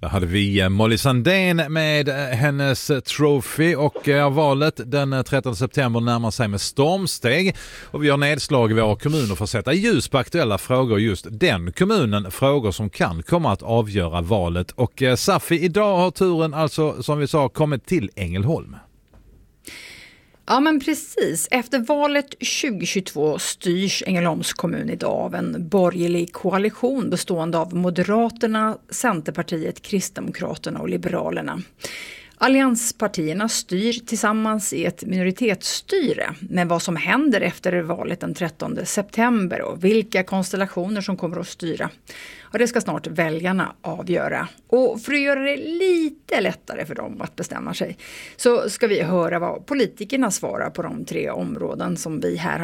Där hade vi Molly Sandén med hennes Trophy och valet den 13 september närmar sig med stormsteg och vi har nedslag i våra kommuner för att sätta ljus på aktuella frågor just den kommunen, frågor som kan komma att avgöra valet. Och Safi, idag har turen alltså som vi sa kommit till Ängelholm. Ja men precis, efter valet 2022 styrs Ängelholms kommun idag av en borgerlig koalition bestående av Moderaterna, Centerpartiet, Kristdemokraterna och Liberalerna. Allianspartierna styr tillsammans i ett minoritetsstyre, men vad som händer efter valet den 13 september och vilka konstellationer som kommer att styra, och det ska snart väljarna avgöra. Och för att göra det lite lättare för dem att bestämma sig så ska vi höra vad politikerna svarar på de 3 områden som vi här har